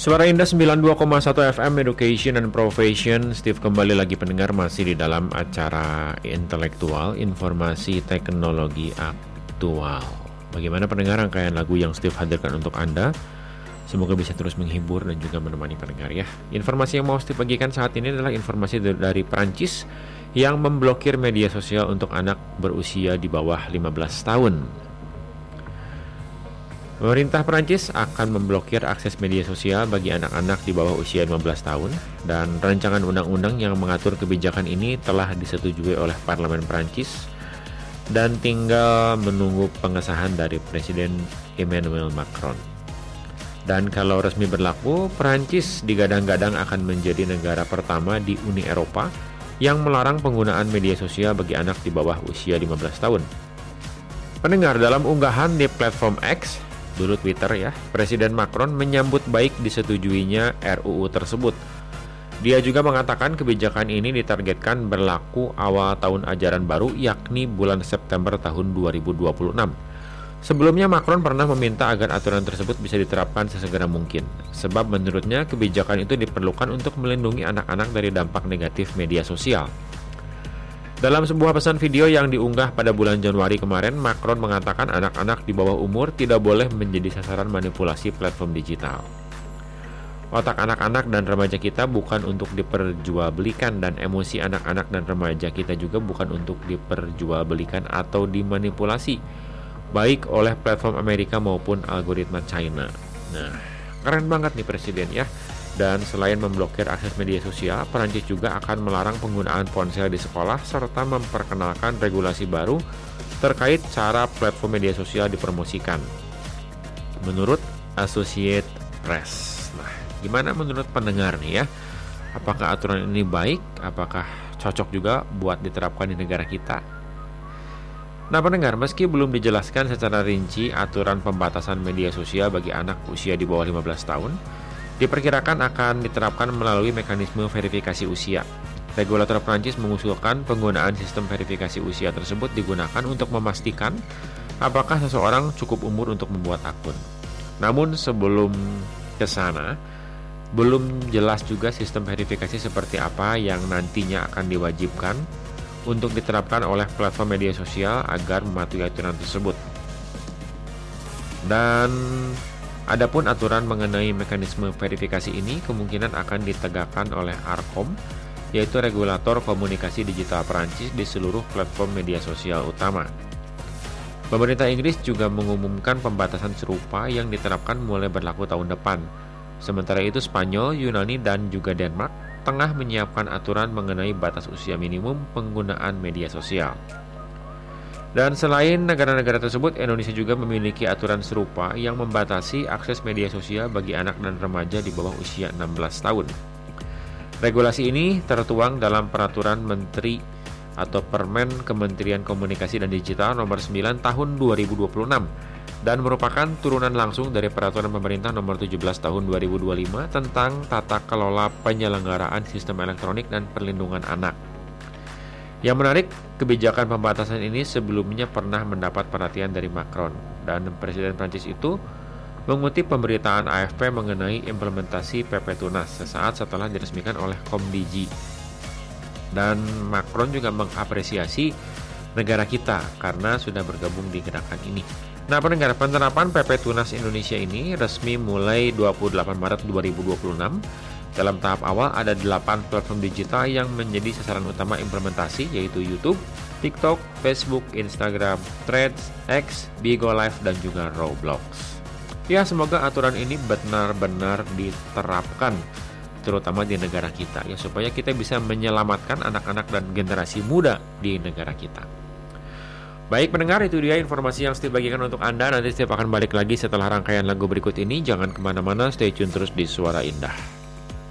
Suara Indah 92,1 FM Education and Profession. Steve kembali lagi pendengar, masih di dalam acara intelektual, informasi teknologi aktual. Bagaimana pendengar rangkaian lagu yang Steve hadirkan untuk Anda? Semoga bisa terus menghibur dan juga menemani pendengar ya. Informasi yang mau Steve bagikan saat ini adalah informasi dari Prancis yang memblokir media sosial untuk anak berusia di bawah 15 tahun. Pemerintah Prancis akan memblokir akses media sosial bagi anak-anak di bawah usia 15 tahun dan rancangan undang-undang yang mengatur kebijakan ini telah disetujui oleh Parlemen Prancis dan tinggal menunggu pengesahan dari Presiden Emmanuel Macron. Dan kalau resmi berlaku, Prancis digadang-gadang akan menjadi negara pertama di Uni Eropa yang melarang penggunaan media sosial bagi anak di bawah usia 15 tahun. Pendengar, dalam unggahan di platform X, dulu Twitter ya, Presiden Macron menyambut baik disetujuinya RUU tersebut. Dia juga mengatakan kebijakan ini ditargetkan berlaku awal tahun ajaran baru, yakni bulan September tahun 2026. Sebelumnya Macron pernah meminta agar aturan tersebut bisa diterapkan sesegera mungkin, sebab menurutnya kebijakan itu diperlukan untuk melindungi anak-anak dari dampak negatif media sosial. Dalam sebuah pesan video yang diunggah pada bulan Januari kemarin, Macron mengatakan anak-anak di bawah umur tidak boleh menjadi sasaran manipulasi platform digital. Otak anak-anak dan remaja kita bukan untuk diperjualbelikan, dan emosi anak-anak dan remaja kita juga bukan untuk diperjualbelikan atau dimanipulasi, baik oleh platform Amerika maupun algoritma China. Nah, keren banget nih Presiden ya. Dan selain memblokir akses media sosial, Perancis juga akan melarang penggunaan ponsel di sekolah serta memperkenalkan regulasi baru terkait cara platform media sosial dipromosikan, menurut Associated Press. Nah, gimana menurut pendengar nih ya? Apakah aturan ini baik? Apakah cocok juga buat diterapkan di negara kita? Nah pendengar, meski belum dijelaskan secara rinci aturan pembatasan media sosial bagi anak usia di bawah 15 tahun, diperkirakan akan diterapkan melalui mekanisme verifikasi usia. Regulator Prancis mengusulkan penggunaan sistem verifikasi usia tersebut digunakan untuk memastikan apakah seseorang cukup umur untuk membuat akun. Namun sebelum ke sana, belum jelas juga sistem verifikasi seperti apa yang nantinya akan diwajibkan untuk diterapkan oleh platform media sosial agar mematuhi aturan tersebut. Dan adapun aturan mengenai mekanisme verifikasi ini kemungkinan akan ditegakkan oleh ARCOM, yaitu regulator komunikasi digital Prancis di seluruh platform media sosial utama. Pemerintah Inggris juga mengumumkan pembatasan serupa yang diterapkan mulai berlaku tahun depan. Sementara itu Spanyol, Yunani, dan juga Denmark tengah menyiapkan aturan mengenai batas usia minimum penggunaan media sosial. Dan selain negara-negara tersebut, Indonesia juga memiliki aturan serupa yang membatasi akses media sosial bagi anak dan remaja di bawah usia 16 tahun. Regulasi ini tertuang dalam Peraturan Menteri atau Permen Kementerian Komunikasi dan Digital Nomor 9 Tahun 2026 dan merupakan turunan langsung dari Peraturan Pemerintah Nomor 17 Tahun 2025 tentang tata kelola penyelenggaraan sistem elektronik dan perlindungan anak. Yang menarik, kebijakan pembatasan ini sebelumnya pernah mendapat perhatian dari Macron, dan Presiden Prancis itu mengutip pemberitaan AFP mengenai implementasi PP Tunas sesaat setelah diresmikan oleh Komdigi. Dan Macron juga mengapresiasi negara kita karena sudah bergabung di gerakan ini. Nah pendengar, penerapan PP Tunas Indonesia ini resmi mulai 28 Maret 2026. Dalam tahap awal ada 8 platform digital yang menjadi sasaran utama implementasi, yaitu YouTube, TikTok, Facebook, Instagram, Threads, X, Bigo Live, dan juga Roblox. Ya, semoga aturan ini benar-benar diterapkan, terutama di negara kita, ya, supaya kita bisa menyelamatkan anak-anak dan generasi muda di negara kita. Baik pendengar, itu dia informasi yang Steve bagikan untuk Anda. Nanti Steve akan balik lagi setelah rangkaian lagu berikut ini. Jangan kemana-mana, stay tune terus di Suara Indah.